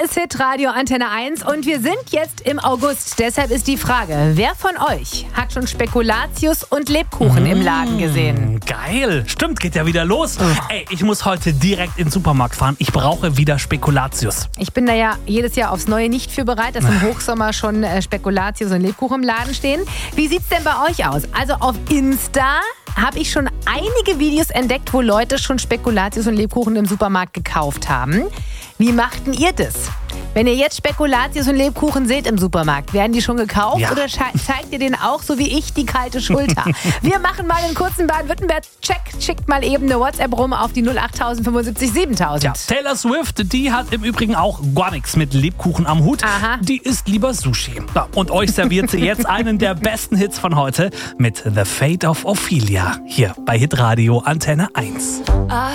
ist Hitradio Antenne 1 und wir sind jetzt im August. Deshalb ist die Frage, wer von euch hat schon Spekulatius und Lebkuchen im Laden gesehen? Geil. Stimmt, geht ja wieder los. Ey, ich muss heute direkt in den Supermarkt fahren. Ich brauche wieder Spekulatius. Ich bin da ja jedes Jahr aufs Neue nicht für bereit, dass im Hochsommer schon Spekulatius und Lebkuchen im Laden stehen. Wie sieht's denn bei euch aus? Also auf Insta habe ich schon einige Videos entdeckt, wo Leute schon Spekulatius und Lebkuchen im Supermarkt gekauft haben. Wie machten ihr das? Wenn ihr jetzt Spekulatius und Lebkuchen seht im Supermarkt, werden die schon gekauft oder zeigt ihr denen auch, so wie ich, die kalte Schulter? Wir machen mal einen kurzen Baden-Württemberg-Check. Schickt mal eben eine WhatsApp rum auf die 08000 75 7000. Ja, Taylor Swift, die hat im Übrigen auch gar nichts mit Lebkuchen am Hut. Aha. Die isst lieber Sushi. Ja, und euch serviert sie jetzt einen der besten Hits von heute mit The Fate of Ophelia. Hier bei Hitradio Antenne 1.